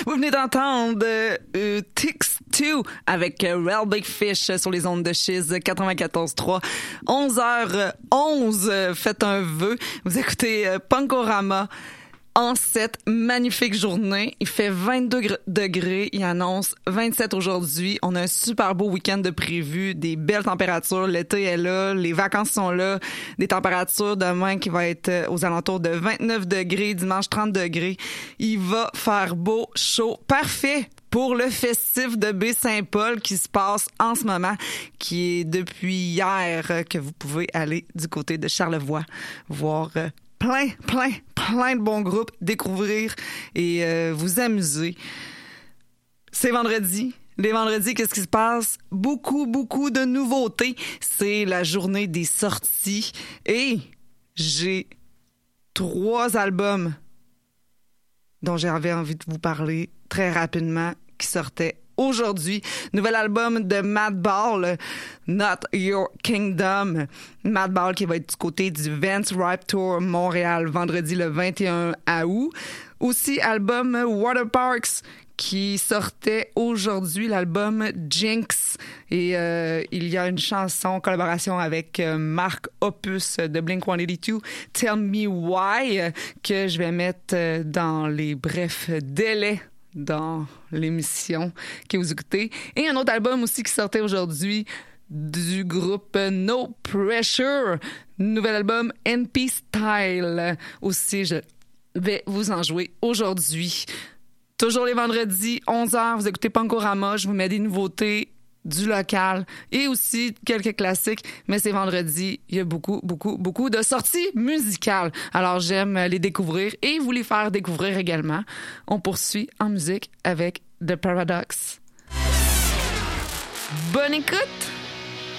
Vous venez d'entendre Tix 2 avec Real Big Fish sur les ondes de Chiz 94.3. 11h11, faites un vœu. Vous écoutez Punkorama en cette magnifique journée. Il fait 22 degrés. Il annonce 27 aujourd'hui. On a un super beau week-end de prévu, des belles températures. L'été est là, les vacances sont là. Des températures demain qui va être aux alentours de 29 degrés, dimanche 30 degrés. Il va faire beau, chaud, parfait pour le festif de Baie-Saint-Paul qui se passe en ce moment, qui est depuis hier que vous pouvez aller du côté de Charlevoix voir plein de bons groupes, découvrir et vous amuser. C'est vendredi. Les vendredis, qu'est-ce qui se passe? Beaucoup de nouveautés. C'est la journée des sorties et j'ai 3 albums dont j'avais envie de vous parler très rapidement qui sortaient aujourd'hui. Nouvel album de Madball, Not Your Kingdom. Madball qui va être du côté du Vans Ripe Tour Montréal vendredi le 21 août. Aussi album Waterparks qui sortait aujourd'hui, l'album Jinx. Et il y a une chanson en collaboration avec Mark Opus de Blink-182, Tell Me Why, que je vais mettre dans les brefs délais dans l'émission que vous écoutez. Et un autre album aussi qui sortait aujourd'hui du groupe No Pressure. Nouvel album NP Style. Aussi, je vais vous en jouer aujourd'hui. Toujours les vendredis, 11h, vous écoutez Punkorama. Je vous mets des nouveautés du local et aussi quelques classiques, mais c'est vendredi, il y a beaucoup de sorties musicales. Alors j'aime les découvrir et vous les faire découvrir également. On poursuit en musique avec The Paradox. Bonne écoute!